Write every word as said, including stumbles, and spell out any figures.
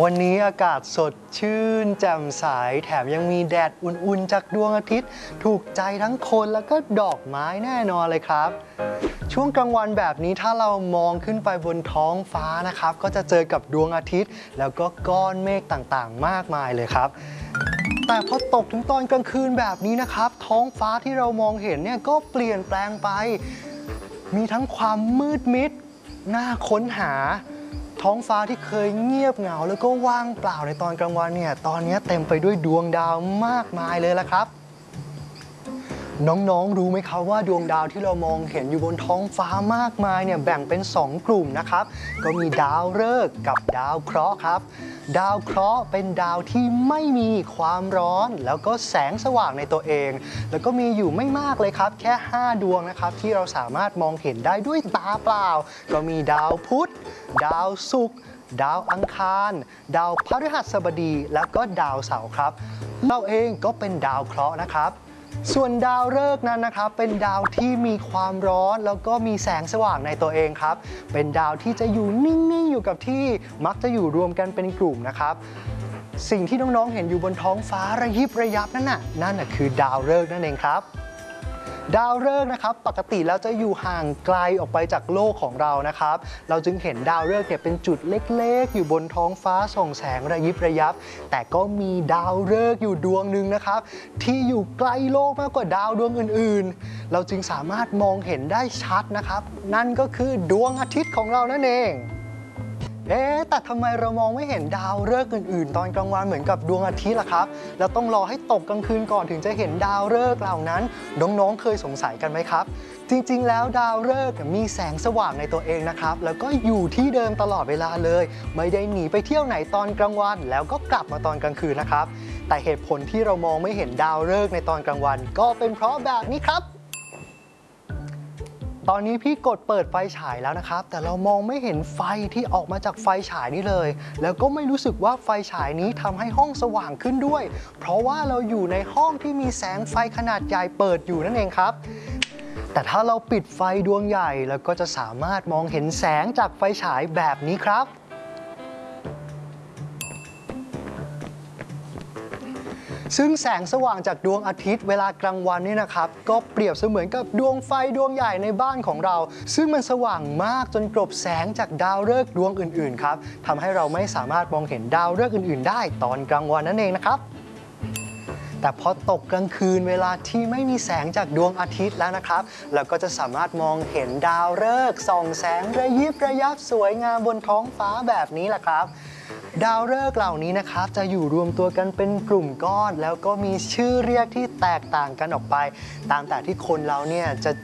วันนี้อากาศสดชื่นแจ่มใสแถมยังมีแดดอุ่นๆจากดวงอาทิตย์ถูกใจทั้งคนแล้วก็ดอกไม้แน่นอนเลยครับช่วงกลางวันแบบนี้ถ้าเรามองขึ้นไปบนท้องฟ้านะครับก็จะเจอกับดวงอาทิตย์แล้วก็ก้อนเมฆต่างๆมากมายเลยครับแต่พอตกถึงตอนกลางคืนแบบนี้นะครับท้องฟ้าที่เรามองเห็นเนี่ยก็เปลี่ยนแปลงไปมีทั้งความมืดมิดน่าค้นหาท้องฟ้าที่เคยเงียบเหงาแล้วก็ว่างเปล่าในตอนกลางวันเนี่ยตอนนี้เต็มไปด้วยดวงดาวมากมายเลยละครับน้องๆรู้ไหมครับว่าดวงดาวที่เรามองเห็นอยู่บนท้องฟ้ามากมายเนี่ยแบ่งเป็นสองกลุ่มนะครับก็มีดาวฤกษ์กับดาวเคราะห์ครับดาวเคราะห์เป็นดาวที่ไม่มีความร้อนแล้วก็แสงสว่างในตัวเองแล้วก็มีอยู่ไม่มากเลยครับแค่ห้าดวงนะครับที่เราสามารถมองเห็นได้ด้วยตาเปล่าก็มีดาวพุธดาวศุกร์ดาวอังคารดาวพฤหัสบดีแล้วก็ดาวเสาร์ครับเราเองก็เป็นดาวเคราะห์นะครับส่วนดาวฤกษ์นั้นนะครับเป็นดาวที่มีความร้อนแล้วก็มีแสงสว่างในตัวเองครับเป็นดาวที่จะอยู่นิ่งๆอยู่กับที่มักจะอยู่รวมกันเป็นกลุ่มนะครับสิ่งที่น้องๆเห็นอยู่บนท้องฟ้าระยิบระยับนั่นน่ะนั่นน่ะคือดาวฤกษ์นั่นเองครับดาวฤกษ์นะครับปกติแล้วจะอยู่ห่างไกลออกไปจากโลกของเรานะครับเราจึงเห็นดาวฤกษ์เนี่ยเป็นจุดเล็กๆอยู่บนท้องฟ้าส่องแสงระยิบระยับแต่ก็มีดาวฤกษ์อยู่ดวงหนึ่งนะครับที่อยู่ไกลโลกมากกว่าดาวดวงอื่นๆเราจึงสามารถมองเห็นได้ชัดนะครับนั่นก็คือดวงอาทิตย์ของเรานั่นเองเอ๊ะแต่ทำไมเรามองไม่เห็นดาวฤกษ์อื่นๆตอนกลางวันเหมือนกับดวงอาทิตย์ล่ะครับแล้วต้องรอให้ตกกลางคืนก่อนถึงจะเห็นดาวฤกษ์เหล่านั้นน้องๆเคยสงสัยกันไหมครับจริงๆแล้วดาวฤกษ์มีแสงสว่างในตัวเองนะครับแล้วก็อยู่ที่เดิมตลอดเวลาเลยไม่ได้หนีไปเที่ยวไหนตอนกลางวันแล้วก็กลับมาตอนกลางคืนนะครับแต่เหตุผลที่เรามองไม่เห็นดาวฤกษ์ในตอนกลางวันก็เป็นเพราะแบบนี้ครับตอนนี้พี่กดเปิดไฟฉายแล้วนะครับแต่เรามองไม่เห็นไฟที่ออกมาจากไฟฉายนี้เลยแล้วก็ไม่รู้สึกว่าไฟฉายนี้ทำให้ห้องสว่างขึ้นด้วยเพราะว่าเราอยู่ในห้องที่มีแสงไฟขนาดใหญ่เปิดอยู่นั่นเองครับแต่ถ้าเราปิดไฟดวงใหญ่เราก็จะสามารถมองเห็นแสงจากไฟฉายแบบนี้ครับซึ่งแสงสว่างจากดวงอาทิตย์เวลากลางวันนี่นะครับก็เปรียบเสมือนกับดวงไฟดวงใหญ่ในบ้านของเราซึ่งมันสว่างมากจนกลบแสงจากดาวฤกษ์ดวงอื่นๆครับทำให้เราไม่สามารถมองเห็นดาวฤกษ์อื่นๆได้ตอนกลางวันนั่นเองนะครับแต่พอตกกลางคืนเวลาที่ไม่มีแสงจากดวงอาทิตย์แล้วนะครับเราก็จะสามารถมองเห็นดาวฤกษ์ส่องแสงระยิบระยับสวยงามบนท้องฟ้าแบบนี้แหละครับดาวฤกษ์เหล่านี้นะครับจะอยู่รวมตัวกันเป็นกลุ่มก้อนแล้วก็มีชื่อเรียกที่แตกต่างกันออกไปตามแต่ที่คนเราเนี่ยจะ